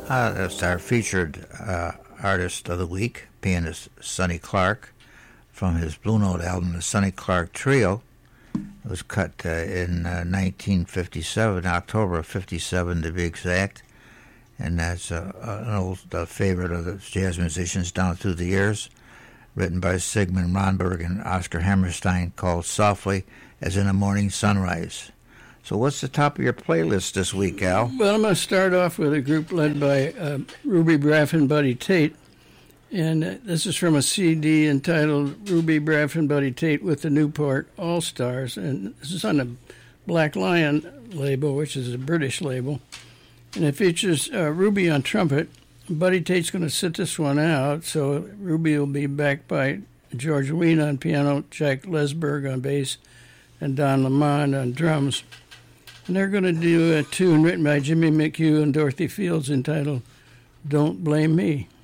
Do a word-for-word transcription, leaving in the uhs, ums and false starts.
Uh, that's our featured uh, artist of the week, pianist Sonny Clark, from his Blue Note album, the Sonny Clark Trio. It was cut uh, in uh, nineteen fifty-seven, October of fifty-seven to be exact. And that's uh, an old uh, favorite of the jazz musicians down through the years, written by Sigmund Ronberg and Oscar Hammerstein, called Softly as in a Morning Sunrise. So what's the top of your playlist this week, Al? Well, I'm going to start off with a group led by uh, Ruby Braff and Buddy Tate. And uh, this is from a C D entitled Ruby Braff and Buddy Tate with the Newport All-Stars. And this is on the Black Lion label, which is a British label. And it features uh, Ruby on trumpet. Buddy Tate's going to sit this one out. So Ruby will be backed by George Wein on piano, Jack Lesberg on bass, and Don Lamond on drums. And they're going to do a tune written by Jimmy McHugh and Dorothy Fields entitled Don't Blame Me.